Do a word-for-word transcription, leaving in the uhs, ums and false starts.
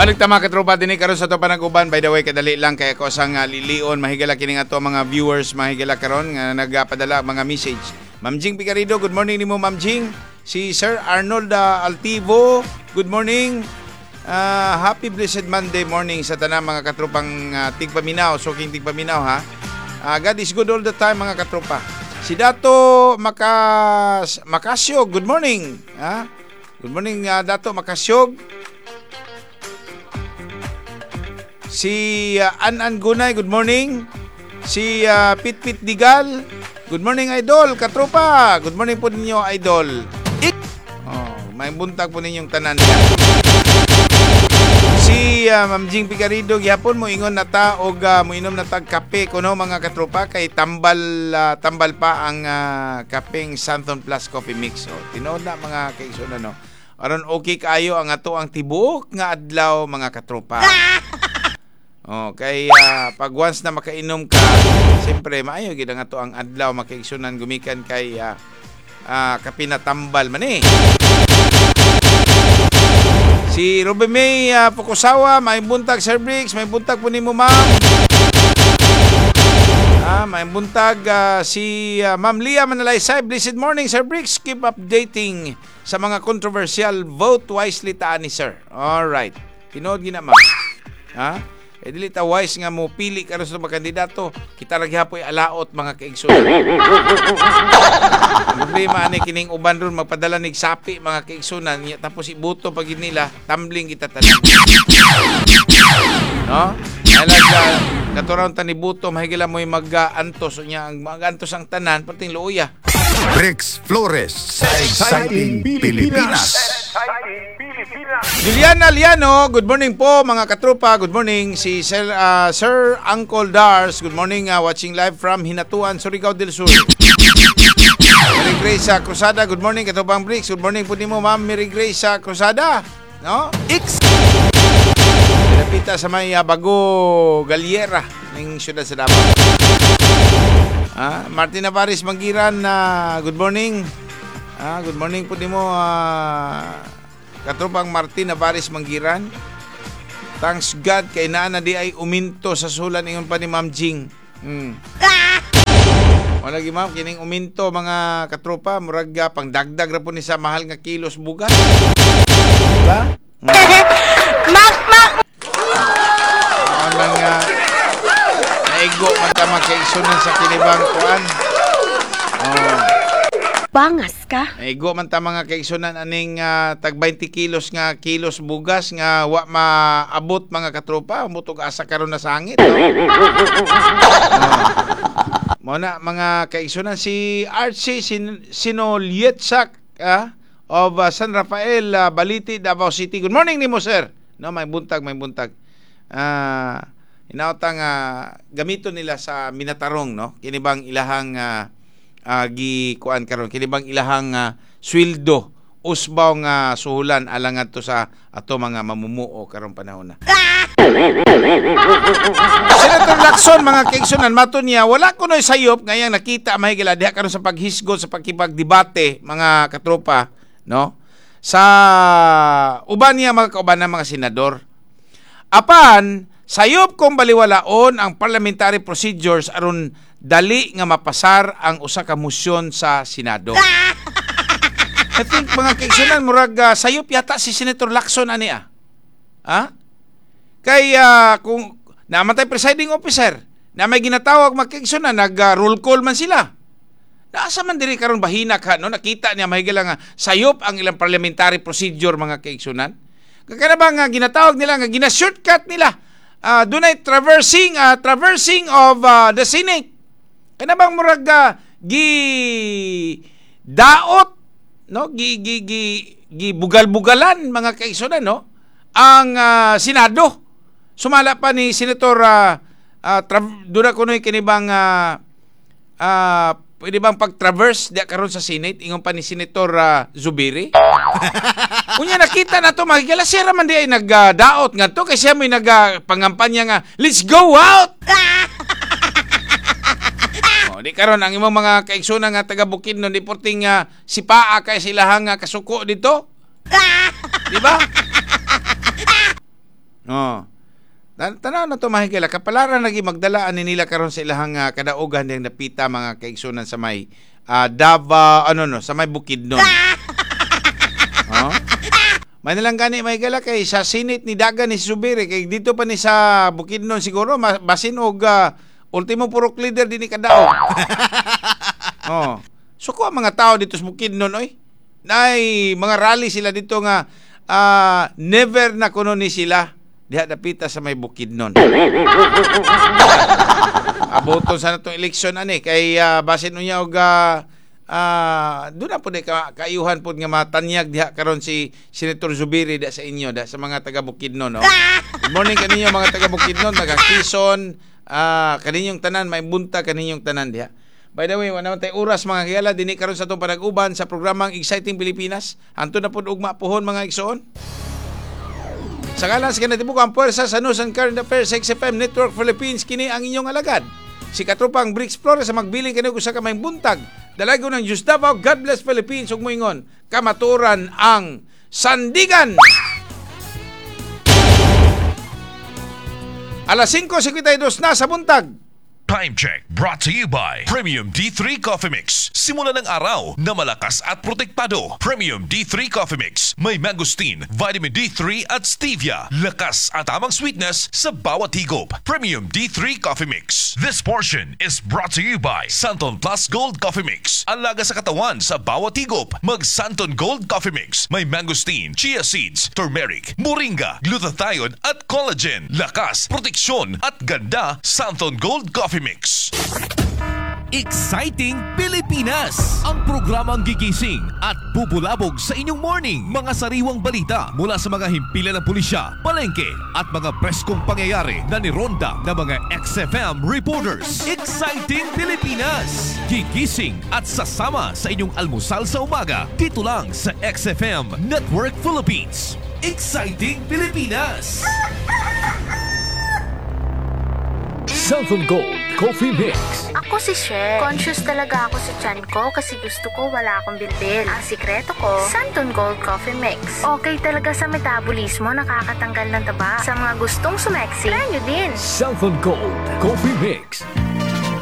Balik ta mga katropa dinhi karon sa to panaguban. By the way, kadali lang kay ako sang uh, lilion mahigala kini ato mga viewers mahigala karon nga nagapadala mga message. Ma'am Jing Picarido, good morning nimo Ma'am Jing. Si Sir Arnold uh, Altivo, good morning. Uh, happy blessed Monday morning sa tanang mga katropang uh, tigpaminaw, soking tigpaminaw ha. Uh, God is good all the time mga katropa. Si Dato Makas Makasyog, good morning. Ha? Good morning uh, Dato Makasyog. Si uh, An-An Gunay, good morning. Si uh, Pit-Pit Digal, good morning Idol, katropa. Good morning po ninyo Idol. Oh, may buntag po ninyong tanan. Si uh, Ma'am Jing Picarido, gyapon mo ingon na ta og uh, mo inom na tag kape kuno mga katropa kay tambal uh, tambal pa ang uh, kapeng Santon Plus Coffee Mix. Oh, tinuod na mga kaigsoon no. Aron okay kaayo ang ato ang tibuok nga adlaw mga katropa. Oh, kay uh, pag once na makainom ka, siyempre maayo gid ang ato ang adlaw makaigsunan gumikan kay uh, uh, kapinatambal man eh. Si Ruby May uh, Pukusawa, may buntag Sir Briggs, may buntag po nimo ma'am. Ah, may buntag uh, si uh, Ma'am Lia Manalaysay, blessed morning Sir Briggs, keep updating sa mga controversial, vote wisely taan ni Sir. All right. Tinood gina ma'am. Ha? Eh, dili ta wise nga mo pili karon sa mga kandidato, kita ra gihapoy alaot mga kaigsoon. Problema ani kining uban ron magpadala nig sapi mga kaigsunan nya tapos ibuto pag nila tumbling kita tanan. No? Alaga katuron ta ni buto mahigila mo mag-antos nya ang mag-antos ang tanan pating luoya. Briggs Flores sa Exciting Pilipinas. Juliana Liano, good morning po mga katropa. Good morning si Sir, uh, Sir Uncle Dars. Good morning uh, watching live from Hinatuan, Surigao del Sur. Mary Grace uh, Cruzada, good morning katropang Briggs. Good morning po nimo Ma'am Mary Grace uh, Cruzada. No? X. Pinapita sa may uh, Bago Galiera ng siyudad sa Davao. Ah, Martina Paris Manggiran, uh, good morning. Ah, good morning po nimo uh, katropang Martina Paris Manggiran. Thanks God kay naa na di ay uminto sa sulan ingon pa ni Ma'am Jing. Hmm. Wala gi ma'am kining uminto mga katropa murag uh, pangdagdag ra po ni sa mahal nga kilos bugas. Diba? Hmm. Mak mak. Ang uh, naigo man ta makaigsunan sa kinibang kuan. Oh. Bangas ka? Naigo man ta mga kaigsunan aning uh, tag twenty kilos nga kilos bugas nga wa maabot mga katropa, mutog asa karon na sangit. No? Oh. Mo na mga kaigsunan si Archie Sin- Sinolietsak ah, of uh, San Rafael, uh, Baliti, Davao City. Good morning nimo sir. No, may buntag, may buntag. Ah, uh, inautang uh, gamito nila sa Minatarong no. Kini bang ilahang uh, uh, gi kuan karon, kini bang ilahang uh, sweldo usbaw nga suhulan alang adto sa ato mga mamumuo karon panahon na. Senator Lacson mga kaigsunan mato niya wala kunoy sayop ngayang nakita mahigala diha karon sa paghisgot sa pagkipagdebate mga katropa no sa uban niya mga kauban ng mga senador. Apan sayop kong baliwalaon ang parliamentary procedures aron dali nga mapasar ang usa ka motion sa Senado. I think mga kaigsunan murag uh, sayop yata si Senator Lacson ani ah. Ha? Kay uh, kung namatay presiding officer na may ginatawag magkaigsunan nag uh, roll call man sila. Naasa man diri karon bahina ka no nakita niya mahigala nga sayop ang ilang parliamentary procedure mga kaigsunan. Kaya ba nga ginatawag nila nga gina-shortcut nila uh, dunay traversing uh, traversing of uh, the Senate. Kana bang murag uh, gi daot no gi gi gi, gi bugal-bugalan mga kaigsunan no ang uh, Senado. Sumala pa ni Senator uh, uh, tra- dura kunoy kinibang uh, uh, pwede bang pag-traverse diya karon sa Senate ingon pa ni Senator uh, Zubiri. Unya nakita na to magigala siya man di ay nagdaot uh, nga to kay siya may nagpangampanya uh, nga let's go out. Oh, di karon ang imong mga kaigsunan nga taga Bukidnon di porting uh, sipaa kay silahang uh, kasuko dito. Di ba? Oh. Tan- Tanaw na to mahigala kapalaran lagi magdalaan ni nila karon sa ilahang uh, kadaugan ding napita mga kaigsunan sa may uh, Davao ano no sa may Bukidnon. Oh. May nalang gani mahigala kay sa Senate ni Dagan ni Zubiri kay dito pa ni sa Bukidnon siguro ma- basin og uh, ultimo purok leader dinhi kadaog. Oh. So ko ang mga tao dito sa Bukidnon oy. Nay mga rally sila dito nga uh, never na kuno ni sila diha dapita sa may Bukidnon. Aboton sa natong eleksyon ani kay uh, basin unya og uh, uh, doon na po ka, kaayuhan po nga matanyag diha karon si Senator Zubiri da sa inyo da sa mga taga Bukidnon no. Good morning kaninyo mga taga Bukidnon, taga Quezon, uh, kaninyong tanan may bunta kaninyong tanan diha. By the way, wala tay oras mga kagala dinhi karon sa atong panag-uban sa programang Exciting Pilipinas. Anto na pud ugma pohon mga igsoon. Sa ngalan sa kinatibuk ang puwersa sa News and Current Affairs sa X F M Network Philippines kini ang inyong alagad. Si katropang Bricks Flores sa magbiling kanug usa ka may buntag. Dalago ng Diyos Davao, God bless Philippines ug moingon kamaturan ang sandigan. Alas singko singkwenta y dos na sa buntag. Time check brought to you by Premium D three Coffee Mix. Simula ng araw na malakas at protektado. Premium D three Coffee Mix. May mangosteen, vitamin D three at stevia. Lakas at tamang sweetness sa bawat higop. Premium D three Coffee Mix. This portion is brought to you by Santon Plus Gold Coffee Mix. Ang laga sa katawan sa bawat higop. Mag Santon Gold Coffee Mix. May mangosteen, chia seeds, turmeric, moringa, glutathione at collagen. Lakas, proteksyon at ganda. Santon Gold Coffee Mix. Exciting Pilipinas! Ang programang gigising at bubulabog sa inyong morning. Mga sariwang balita mula sa mga himpilan ng pulisya, palengke at mga preskong pangyayari na nironda ng mga X F M reporters. Exciting Pilipinas! Gigising at sasama sa inyong almusal sa umaga dito lang sa X F M Network Philippines. Exciting Pilipinas! Southern Gold Coffee Mix. Ako si Cher. Conscious talaga ako sa tiyan ko kasi gusto ko wala akong bilbil. Ang sikreto ko, Santon Gold Coffee Mix. Okay talaga sa metabolismo, nakakatanggal ng taba. Sa mga gustong sumeksi, try nyo din. Southern Gold Coffee Mix.